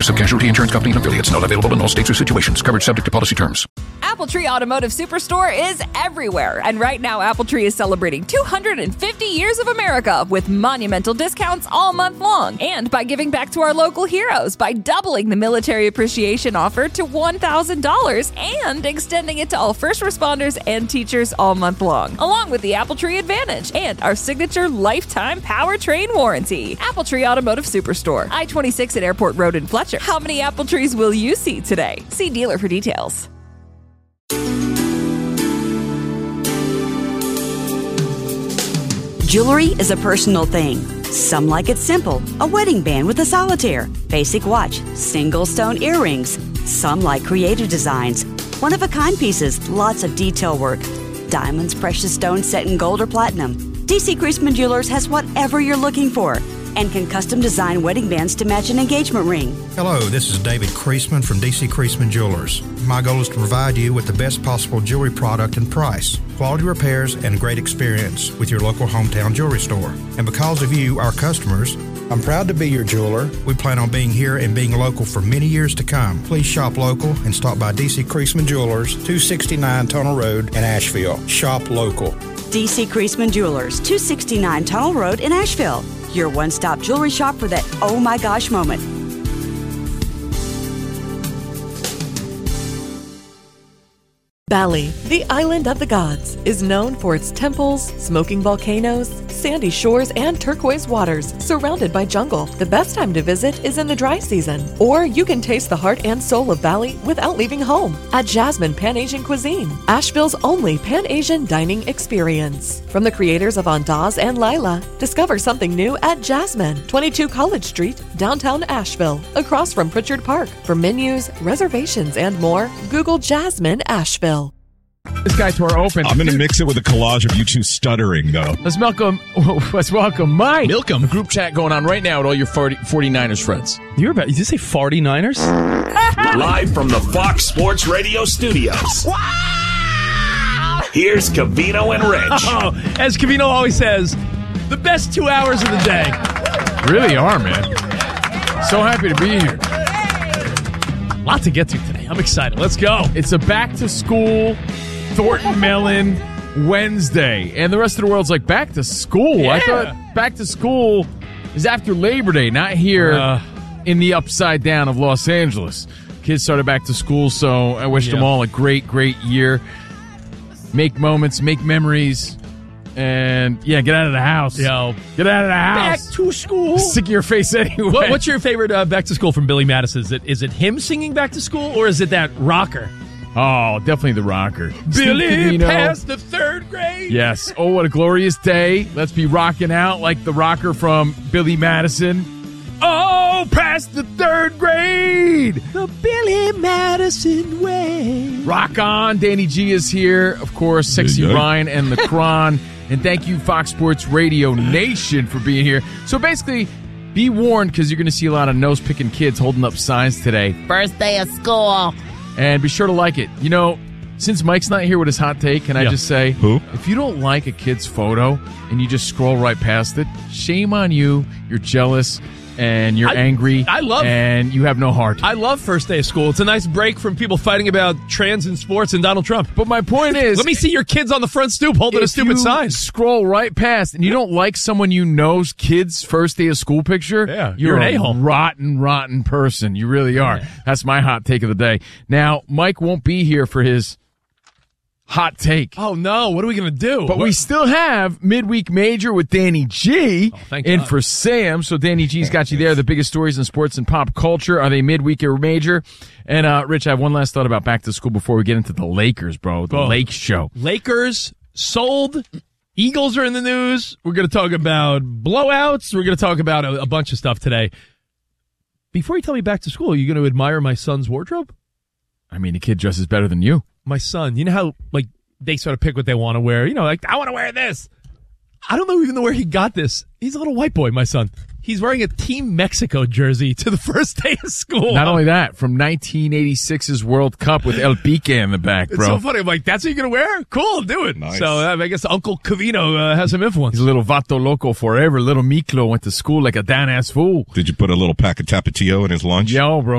Progressive Casualty Insurance Company and affiliates. Not available in all states or situations. Coverage subject to policy terms. Appletree Automotive Superstore is everywhere. And right now, Appletree is celebrating 250 years of America with monumental discounts all month long. And by giving back to our local heroes by doubling the military appreciation offer to $1,000 and extending it to all first responders and teachers all month long, along with the Appletree Advantage and our signature lifetime powertrain warranty. Appletree Automotive Superstore, I-26 at Airport Road in Fletcher. How many apple trees will you see today? See dealer for details. Jewelry is a personal thing. Some like it simple, a wedding band with a solitaire, basic watch, single stone earrings. Some like creative designs, one-of-a-kind pieces, lots of detail work. Diamonds, precious stones set in gold or platinum. DC Creasman Jewelers has whatever you're looking for and can custom design wedding bands to match an engagement ring. Hello, this is David Creasman from DC Creasman Jewelers. My goal is to provide you with the best possible jewelry product and price, quality repairs, and great experience with your local hometown jewelry store. And because of you, our customers, I'm proud to be your jeweler. We plan on being here and being local for many years to come. Please shop local and stop by DC Creasman Jewelers, 269 Tunnel Road in Asheville. Shop local. DC Creasman Jewelers, 269 Tunnel Road in Asheville. Your one-stop jewelry shop for that oh my gosh moment. Bali, the island of the gods, is known for its temples, smoking volcanoes, sandy shores, and turquoise waters surrounded by jungle. The best time to visit is in the dry season, or you can taste the heart and soul of Bali without leaving home at Jasmine Pan-Asian Cuisine, Asheville's only Pan-Asian dining experience. From the creators of Andaz and Lila, discover something new at Jasmine, 22 College Street, downtown Asheville, across from Pritchard Park. For menus, reservations, and more, Google Jasmine Asheville. This guy tore open. I'm going to mix it with a collage of you two stuttering, though. Let's welcome Mike. Milcom. Group chat going on right now with all your 49ers friends. Did you say 49ers? Live from the Fox Sports Radio studios. Wow! Here's Covino and Rich. Oh, as Covino always says, the best 2 hours of the day. Really are, man. So happy to be here. A lot to get to today. I'm excited. Let's go. It's a back-to-school Thornton Mellon Wednesday. And the rest of the world's like, back to school? Yeah. I thought back to school is after Labor Day, not here in the upside down of Los Angeles. Kids started back to school, so I wish them all a great, great year. Make moments, make memories. And, get out of the house. Yo. Get out of the house. Back to school. Stick your face anyway. What's your favorite back to school from Billy Madison? Is it him singing back to school, or is it that rocker? Oh, definitely the rocker. Billy passed the third grade. Yes. Oh, what a glorious day. Let's be rocking out like the rocker from Billy Madison. Oh, past the third grade. The Billy Madison way. Rock on. Danny G is here. Of course, Sexy Ryan and the Cron. And thank you, Fox Sports Radio Nation, for being here. So basically, be warned, because you're going to see a lot of nose-picking kids holding up signs today. First day of school. And be sure to like it. You know, since Mike's not here with his hot take, can I just say, if you don't like a kid's photo and you just scroll right past it, shame on you. You're jealous. And you're angry, and you have no heart. I love first day of school. It's a nice break from people fighting about trans in sports and Donald Trump. But my point is... let me see your kids on the front stoop holding a stupid sign. Scroll right past, and you don't like someone you know's kid's first day of school picture, you're an a-hole. Rotten person. You really are. That's my hot take of the day. Now, Mike won't be here for his hot take. Oh, no. What are we going to do? But we still have Midweek Major with Danny G in for Sam. So Danny G's got you there. The biggest stories in sports and pop culture. Are they midweek or major? And, Rich, I have one last thought about back to school before we get into the Lakers, bro. The Lake Show. Lakers sold. Eagles are in the news. We're going to talk about blowouts. We're going to talk about a bunch of stuff today. Before you tell me back to school, are you going to admire my son's wardrobe? I mean, the kid dresses better than you. My son, you know how, they sort of pick what they want to wear? You know, I want to wear this. I don't know even where he got this. He's a little white boy, my son. He's wearing a Team Mexico jersey to the first day of school. Not only that, from 1986's World Cup with El Pique in the back, bro. It's so funny. I'm like, that's what you're going to wear? Cool, do it. Nice. So I guess Uncle Covino has some influence. He's a little vato loco forever. Little Miklo went to school like a damn-ass fool. Did you put a little pack of Tapatio in his lunch? Yo, bro.